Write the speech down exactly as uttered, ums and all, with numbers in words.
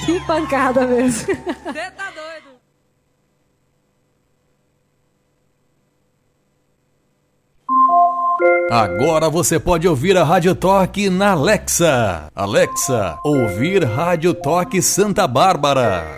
Que pancada mesmo. Você tá doido? Agora você pode ouvir a Rádio Toque na Alexa. Alexa, ouvir Rádio Toque Santa Bárbara.